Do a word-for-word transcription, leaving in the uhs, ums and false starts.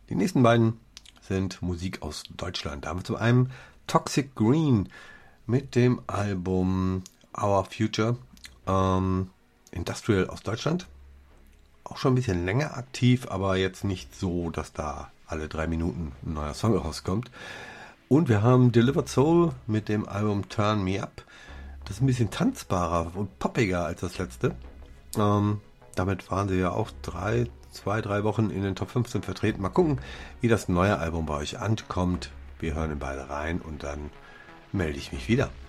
Die nächsten beiden sind Musik aus Deutschland. Da haben wir zum einen Toxic Green mit dem Album Our Future, ähm, Industrial aus Deutschland. Auch schon ein bisschen länger aktiv, aber jetzt nicht so, dass da alle drei Minuten ein neuer Song rauskommt. Und wir haben Delivered Soul mit dem Album Turn Me Up. Das ist ein bisschen tanzbarer und poppiger als das letzte. Ähm, damit waren sie ja auch drei, zwei, drei Wochen in den Top fünfzehn vertreten. Mal gucken, wie das neue Album bei euch ankommt. Wir hören in beide rein und dann melde ich mich wieder.